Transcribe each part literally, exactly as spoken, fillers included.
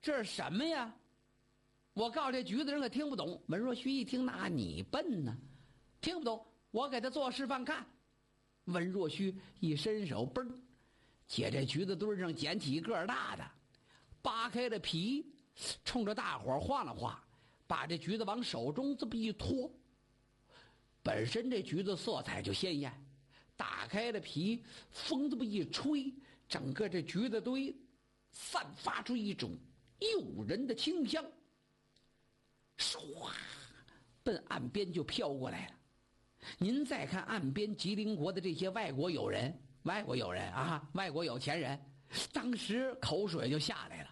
这是什么呀？我告诉这局子人可听不懂。文若虚一听，那你笨呢，听不懂，我给他做示范看。文若虚一伸手，嘣，借这橘子墩上捡起一个大的，扒开了皮，冲着大伙晃了晃，把这橘子往手中这么一托。本身这橘子色彩就鲜艳，打开了皮，风这么一吹，整个这橘子堆散发出一种诱人的清香，唰，奔岸边就飘过来了。您再看岸边吉林国的这些外国友人，外国友人啊，外国有钱人，当时口水就下来了。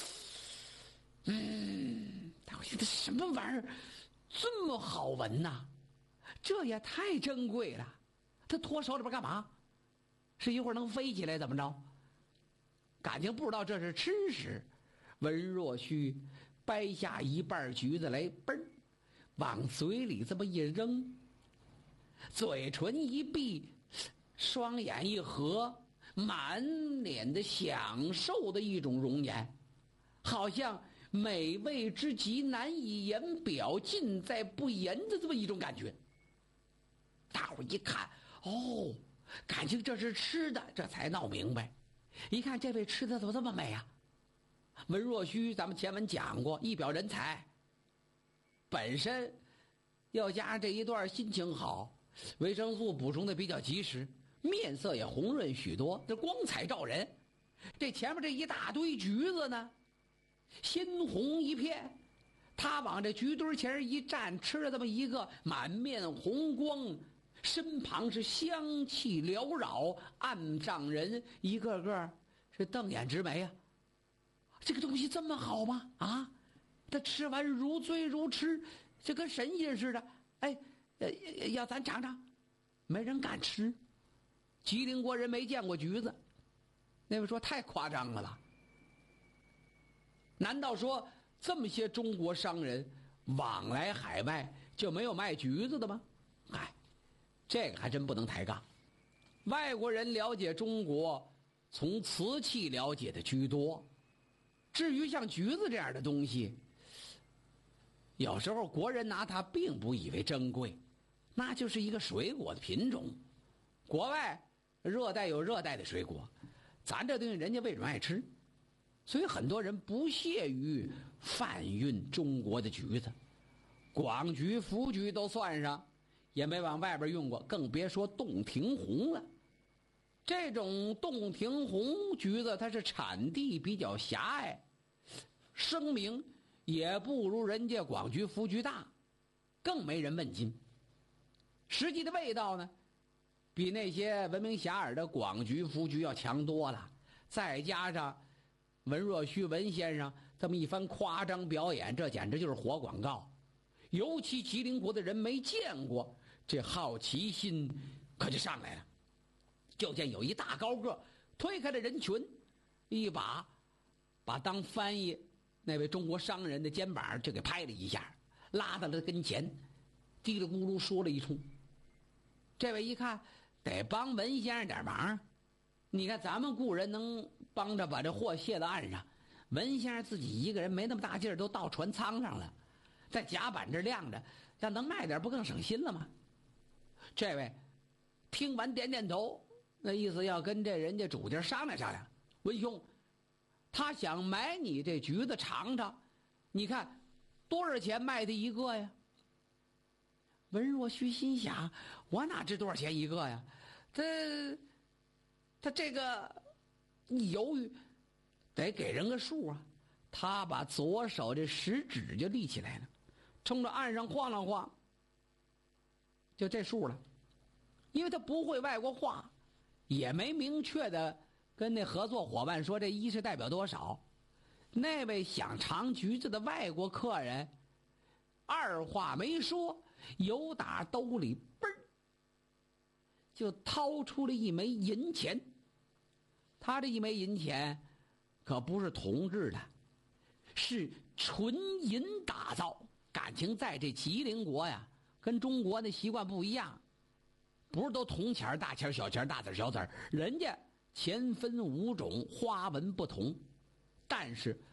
嗯，我觉得什么玩意儿这么好闻呐？这也太珍贵了。他托手里边干嘛？是一会儿能飞起来怎么着？感情不知道这是吃食。文若虚掰下一半橘子来，嘣，往嘴里这么一扔，嘴唇一闭，双眼一合，满脸的享受的一种容颜，好像美味之极难以言表，尽在不言的这么一种感觉。大伙一看，哦，感情这是吃的，这才闹明白。一看这位吃的怎么这么美啊？文若虚咱们前文讲过，一表人才，本身要加上这一段心情好，维生素补充的比较及时，面色也红润许多，这光彩照人。这前面这一大堆橘子呢，鲜红一片，他往这橘堆前一站，吃了这么一个，满面红光，身旁是香气缭绕，岸上人一个个是瞪眼直眉啊！这个东西这么好吗？啊，他吃完如醉如痴，这跟神仙似的。哎，呃，要咱尝尝，没人敢吃。吉林国人没见过橘子，那位说太夸张了吧？难道说这么些中国商人往来海外就没有卖橘子的吗？哎，这个还真不能抬杠。外国人了解中国，从瓷器了解的居多。至于像橘子这样的东西，有时候国人拿它并不以为珍贵，那就是一个水果的品种。国外热带有热带的水果，咱这东西人家为什么爱吃？所以很多人不屑于贩运中国的橘子，广橘、福橘都算上，也没往外边运过，更别说洞庭红了。这种洞庭红橘子，它是产地比较狭隘，声名也不如人家广橘、福橘大，更没人问津。实际的味道呢，比那些闻名遐迩的广橘、福橘要强多了。再加上文若虚文先生这么一番夸张表演，这简直就是活广告。尤其吉林国的人没见过，这好奇心可就上来了。就见有一大高个推开了人群，一把把当翻译那位中国商人的肩膀就给拍了一下，拉到了跟前，嘀里咕噜说了一通。这位一看得帮文先生点忙，你看咱们雇人能帮着把这货卸到岸上，文先生自己一个人没那么大劲儿，都到船舱上了，在甲板这晾着，要能卖点不更省心了吗？这位听完点点头，那意思要跟这人家主家商量商量。文兄，他想买你这橘子尝尝，你看多少钱卖他一个呀？文若虚心想，我哪知多少钱一个呀？他他这个一犹豫，得给人个数啊。他把左手这食指就立起来了，冲着岸上晃了晃，就这数了。因为他不会外国话，也没明确的跟那合作伙伴说这一是代表多少。那位想尝橘子的外国客人二话没说，由打兜里嘣儿就掏出了一枚银钱。他这一枚银钱可不是铜制的，是纯银打造。感情在这吉林国呀，跟中国的习惯不一样，不是都铜钱、大钱、小钱、大子小子，人家钱分五种，花纹不同，但是